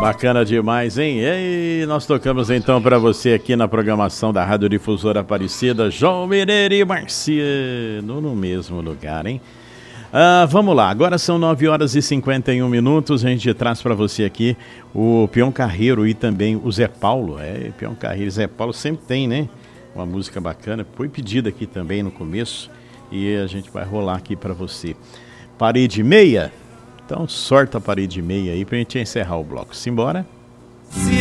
Bacana demais, hein? E nós tocamos então para você aqui na programação da Rádio Difusora Aparecida, João Mineiro e Marciano, no mesmo lugar, hein? Vamos lá, agora são 9 horas e 51 minutos, a gente traz para você aqui o Peão Carreiro e também o Zé Paulo. Peão Carreiro e Zé Paulo sempre tem, né? Uma música bacana, foi pedida aqui também no começo e a gente vai rolar aqui para você. Parede Meia? Então sorta a parede meia aí pra gente encerrar o bloco. Simbora?